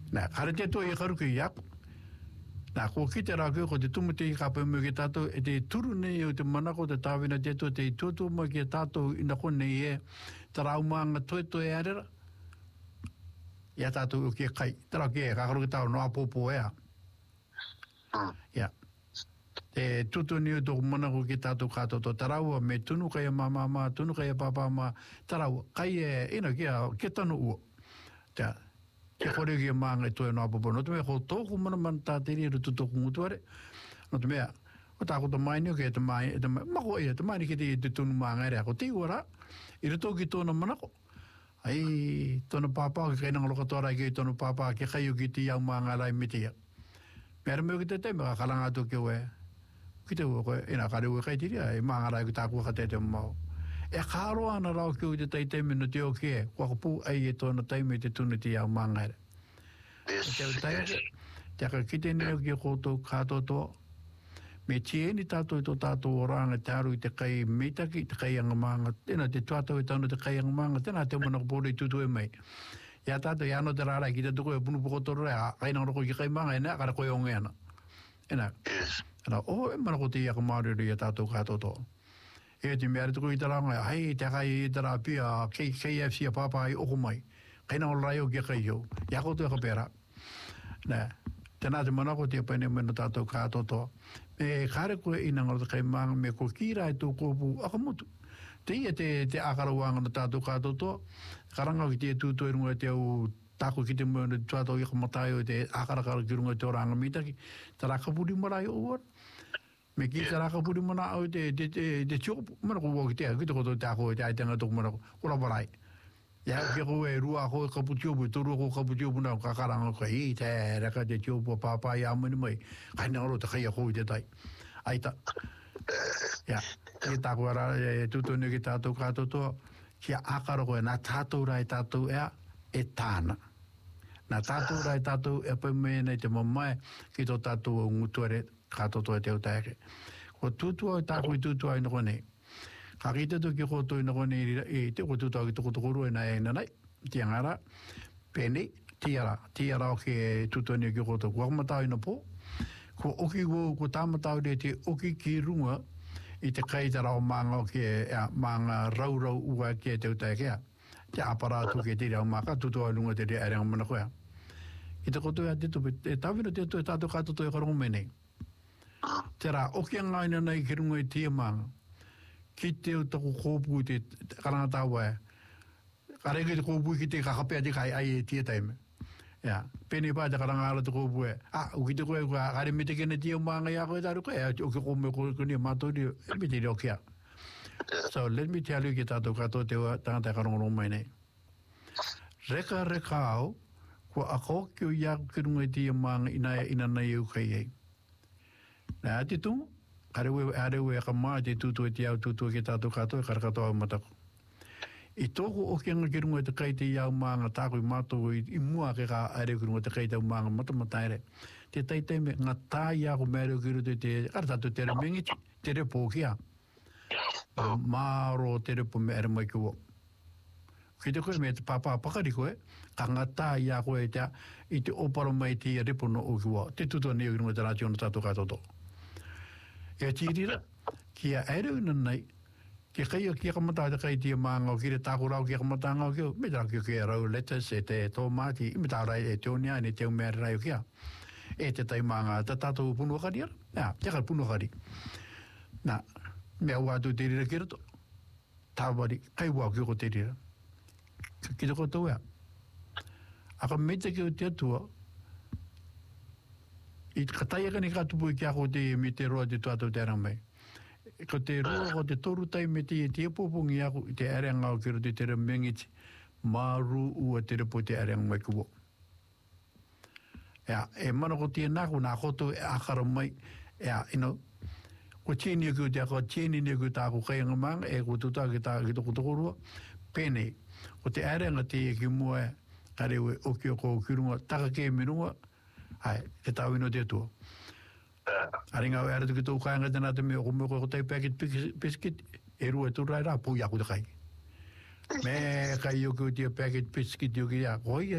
Nā, kare te tō I karuki I aku. Nā, ko ki te rākio, ko te tumuti I ka pēmu ki tātou, e te turu nei o te manako, te tāwina te tō, te tōtō mo ki tātou ina kone I te raumanga toe arera. Ia tātou o ki kai. Te rākio e, kakaru ki tāu no apōpō ea. Ia. Te tutu ni o tōku manako ki tātou kātou tō taraua, me tunu kai mama, tunu kai papa ma, taraua. Kai e, ina kia tanu ua. Tea. Ke kore ki maanga I toi no apopo. No te mea, ko tōku mana tā te ri rutu tōku ngutuare. No te mea, o tāko te maini o ke te mai, mako ia, te maini ki te tunu maanga ere, ko te ura, I ruto ki tōna manako. Ai, tōna pāpā, ki kainanga loka tōrai ki tōna pāpā, ke kai o ki te iau maanga rai mitia. Mea meo ki te te, mea kalanga tō ke ue, ki te ue koe, ina kare ue kai tiri, ai maanga rai ki tāku ka te te mau. E kāro ana rau ki o te teitemi no te o ke, kua kapu ai e tōna teimi te tunu te iau mangere. Te aka ki te neo ki koutou kātotoa, me tieni tātou I tō tātou oranga te aru I te kai meitaki, te kai anga manga, tēnā te tuatau I tānu te kai anga manga, tēnā te mana kapore I tutu e mai. Ia tātou I ano te rārai ki te tuko e punu pukotoro rea, kaina roko ki kai manga, ena, kara koe onge ana. Ena, e mana ko te iaka maurero I tātou kātotoa. E te mea tuku I te ranga, hei, te kai I te rā pia, KFC a pāpā I oko mai. Kaina o rai o kia kai hau. Ia koto e ka pēra. Nē, tēnā te manako te paine mena tātou kātotoa. Me kāre koe I nangaro te kai maanga, me ko kīra I tō kōpū akamutu. Te ia te akarawanga na tātou kātotoa. Karanga ki te tūtoi runga te au tāko ki te mwana tuatau I kamatai o te akarakara ki runga te oranga mitaki. Tā rakapuri marai o ora. Me ki te rakapuri mana au te tiopu. Mana ko waki te ki te koto te ako te aitenga tōku mana ko. Kura parai. Ia ki koe rua koe kapu tiopu. Toru ko kapu tiopu na kakaranga koe. I te reka te tiopu pāpā I amani mai. Kai nangaro te kai a koe te tai. Aita. Ia. Ki tāko ara tūtoni ki tātou kātotoa. Kia akaro koe nā tātou rai tātou ea e tāna. Nā tātou rai tātou e pēmea nei te mamae ki tō tātou o ngutuare kātotoa te utaeke. Ko tūtua I tāko I tūtua I noko nei. Ka ki te tuki koto I noko nei I te ko tūtua ki toko toko rua I nai aina nei. Tia ngara, pēnei, tiara o ke tūtuani ki koto. Ko akamatau I na pō. Ko oki ko tāmatau re te oki ki runga I te kaitara o maanga o ke maanga raurau ua ke te utaeke. Te aparatu ke te reo maka, tūtua I runga te rea arenga mana koea. I te koto ea te tupi, e tawina te tui tātou kātoto I karongo menei. Te rā, oki a ngaina nei ki runga I tia maanga. Ki te utako kōpū te karangata ua e. Karenge te kōpū ki te kakapea te kai ai e tia taime. Ia, pēnei pā te karangara te kōpū e. Uki te koe kua, kare me te kene tia maanga ia koe tāru koe. Oki kōme koe kone mātori, e me te reo kia. So, let me tell you ki tātou kātoa te tangata karongo mai nei. Reka au, ko ako ki o iaku ki runga I tia maanga ina nei au kai ei. Nā ati tungu, arewe e ka maa te tūtua te au tūtua ki tātou kātoa, karakatoa au matako. I tōku oki anga ki runga te kai te iau maanga tāko I mātou I mua ke ka arewe ki runga te kai te au maanga matamataere. Te taitai me ngā tā iau mēreo ki runga te karatātou tere mengiti, tere pōkia. Māro tere po me ere mai ki wo. Ki te koe me te pāpā pakari koe, ka ngata ia koe I te oparo mai te repo no o ki wo. Te tutua neo ki runga te rātio na tātou kātoto. E tīrira, kia ere una nei, ki kai o kia kamata te kai tia maanga o ki re tāko rau kia kamata ngau ki o, me tā ki o kia rau letters e te tōmāti, me tā rai e te onia ne te umere rai o kia. E te tai maanga, te tātou punuakari ara. Ia, te kai punuakari. Nā, mea wātu te rira ki rato. Tāwari, kai wā ki o te rira. Ki te koto ea. Aka mete ki o te atua, I kataiaka ni katupu I kia ko te me te roa te tuatau te aramai. Ko te roa ko te toru tai me te popongi aku I te areanga o kiro te tere mengiti maru ua te repo te areanga mai kubo. Ea, e mana ko te nako nā koto e akara mai, ea, ko tēni aku te ako, tēni ni aku tāko kaianga maanga, e ko tuta ki tā ki toko toko rua, pēnei, ko te areanga te ki mua e, karewe o ki o ko kirunga, taka ke minunga, ai, te tawino te atua. Aringa o tu ki tō kāinga tēnā te mea, ko ko tei packet biscuit, e rua tu rai rā, pūi aku te kai. Me kai o ki o te packet biscuit o ki a, koi